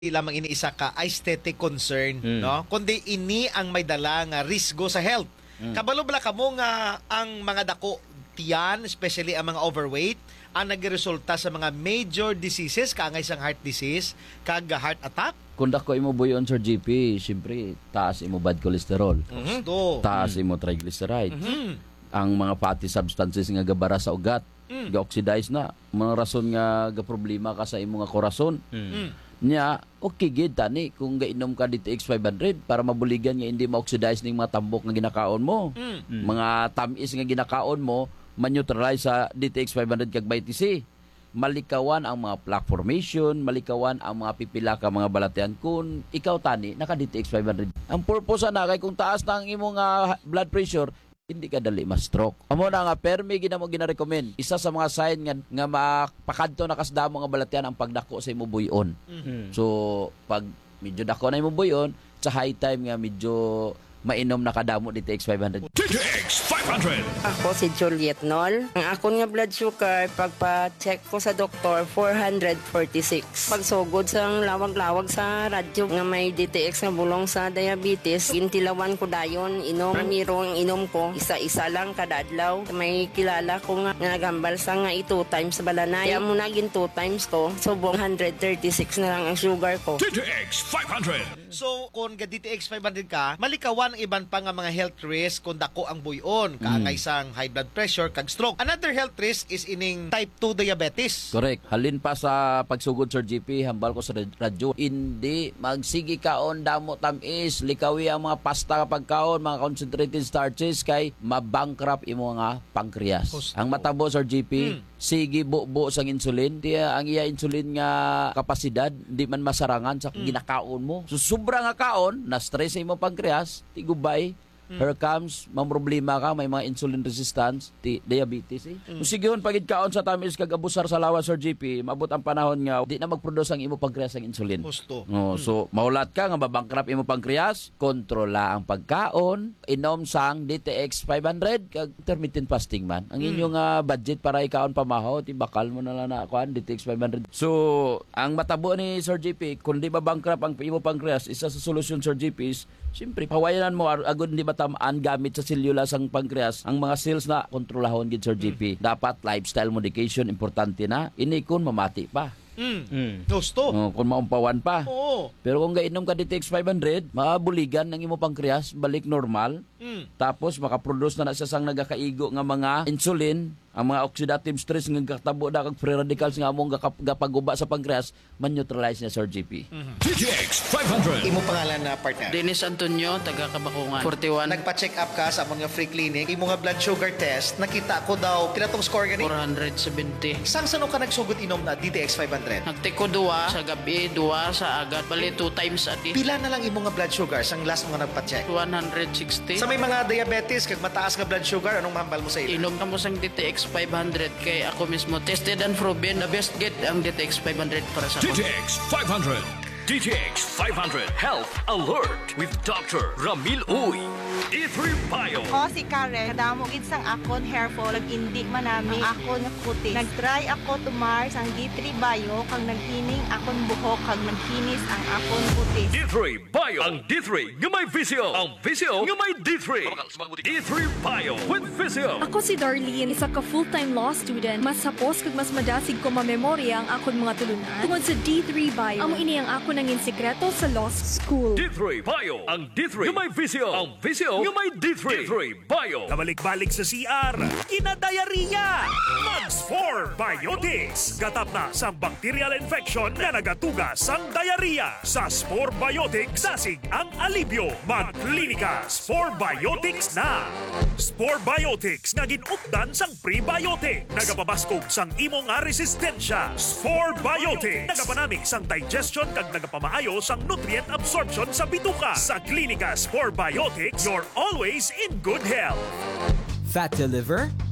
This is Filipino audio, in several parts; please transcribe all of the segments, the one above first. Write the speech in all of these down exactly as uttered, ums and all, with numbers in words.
Di lamang ini isa ka aesthetic concern, Mm. no? Kundi ini ang may dala nga risgo sa health. Mm. Kabalo bala kamo nga ang mga dako tiyan, especially ang mga overweight, ang nagresulta sa mga major diseases, kaangay sang heart disease, kag heart attack. Kung dako imo buyon Sir G P, siyempre taas imo bad cholesterol, Mm-hmm. To. taas imo triglyceride. Mm. Ang mga fatty substances nga gabara sa ugat, Mm. ga-oxidize na. Mga rason nga ga problema ka sa imo nga korason. Mm. Nya, okay gid tani kung gainom ka D T X five hundred para mabuligan nga hindi ma-oxidize ning mga tambok nga ginakaon mo. Mm. Mga tamis nga ginakaon mo, ma-neutralize sa D T X five hundred kag vitamin C. Malikawan ang mga plaque formation, malikawan ang mga pipila ka mga balatian kung ikaw tani naka D T X five hundred. Ang purpose na kay kung taas na ang imong nga blood pressure, hindi ka dali ma-stroke. Amo na nga permi ginamo gina-recommend. Isa sa mga sign nga nga makadto na kasdamo nga balatian ang pagdako sa imo buyon. Mm. So pag medyo dako na imo buyon, sa high time nga medyo mainom na kadamo D T X five hundred. D T X five hundred. Ako si Juliet Nol. Ang akon nga blood sugar, pagpa-check ko sa doktor, four forty-six. Pagsugod sa lawag-lawag sa radyo nga may D T X nga bulong sa diabetes, gintilawan ko dayon, inom, miro ang inom ko, isa-isa lang kada adlaw. May kilala ko nga nga gambal sa nga ito times balanay. Kaya mo naging two times ko, subong one thirty-six na lang ang sugar ko. D T X five hundred. So, kung ga D T X five hundred ka, malikawan ang iban pa nga mga health risk kung dako ang buyon, kaangay sang high blood pressure kag stroke. Another health risk is ining type two diabetes. Correct. Halin pa sa pagsugod Sir G P, hambal ko sa radyo. Hindi magsigi kaon damo tamis, likawi ang mga pasta kapag kaon, mga concentrated starches kay mabankrupt imo nga pancreas. Husto. Ang matabo Sir G P, Hmm. sige buo-buo sang insulin. Diya ang iya insulin nga kapasidad di man masarangan sa ginakaon mo. So sobra nga kaon, na stress sa imo pancreas, ti gubay. Here comes, mamroblema ka, may mga insulin resistance, ti diabetes eh. Kung sige yun, pagid kaon sa tamis kag abusar sa lawas Sir G P, mabot ang panahon nga di na mag-produce ang imo pancreas ang insulin. Husto. Oh, so maulat ka nga mabangkrap imo pancreas, kontrola ang pagkaon, inom sang D T X five hundred kag intermittent fasting man. Ang inyong uh, budget para ikaon pamahaw, ti bakal mo na lang na kuan D T X five hundred. So, ang matabo ni Sir G P, kung di mabangkrap ang imo pancreas, isa sa solusyon Sir G P is siyempre, pawayanan mo, agad hindi matamaan gamit sa selula sang pancreas. Ang mga cells na kontrolahon gid Sir G P. Dapat lifestyle modification, importante na. Ini kun mamati pa. Mm. Husto. Oh, kung maumpawan pa. Oo. Pero kung gainom ka D T X five hundred, maabuligan ng imo pancreas, balik normal. Mm. Tapos makaproduce na na siya sang nagakaigo nga mga insulin, ang mga oxidative stress nga katabo na kag free radicals nga among gapaguba sa pancreas, man-neutralize niya Sir G P. D T X five hundred. Imo pangalan na partner. Dennis Antonio, taga Kabakungan. forty-one, Nagpa-check up ka sa among nga free clinic, imo nga blood sugar test, nakita ko daw kinatong score gani. four seventy. Sang sano ka nagsugod inom na D T X five hundred? Nagtiko duwa sa gabi, duwa sa agat. Bali, two times a day. Pila na lang imo nga blood sugar sang last mo nga nagpa-check? one sixty. Sa may mga diabetes kag mataas nga blood sugar, anong mahambal mo sa ila? Inom ka mo sang D T X five hundred kay ako mismo tested and proven the best get ang D T X five hundred para sa D T ako. X five hundred. D T X five hundred Health Alert with Doctor Ramil Uy. D three Bio. O si Karen, kadamo gid sang akon hair fall, ag indi manami ang akon nga kutis. Nag-try ako tumar sang D three Bio kag naghining akon buhok kag naghinis ang akon kutis. D three Bio. Ang D three nga may visio. Ang visio nga may D three. D three Bio with visio. Ako si Darlene, isa ka full-time law student. Mas hapos kag mas madasig ko mamemorya ang akon mga tulunan. Tungod sa D three Bio, amo ini ang ako nangin sekreto sa law school. D three Bio. Ang D three nga may visio. Ang visio nga may D three. D three Bio. Kabalik-balik sa C R, kinadayariya! Mags four Biotics! Gatap na sa bacterial infection na nagatugas ang diarrhea. Sa Spore Biotics, dasig ang alibyo. Mag-klinika, Spore Biotics na! Spore Biotics nga ginupdan sang prebiotic. Nagapabaskog sang imo nga resistensya. Spore Biotics! Nagapanamig sang digestion kag nagapamaayo sang nutrient absorption sa bituka. Sa klinika Spore Biotics, you're always in good health. Fat to liver?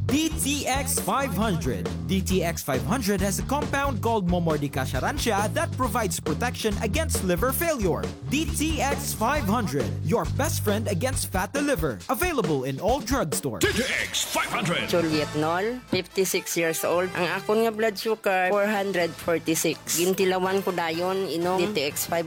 D T X five hundred. D T X five hundred has a compound called Momordica charantria that provides protection against liver failure. D T X five hundred, your best friend against fatty liver. Available in all drugstores. D T X five hundred. Juliet Nol, fifty-six years old. Ang akon nga blood sugar, four hundred forty-six. Gintilawan ko dayon, inom D T X five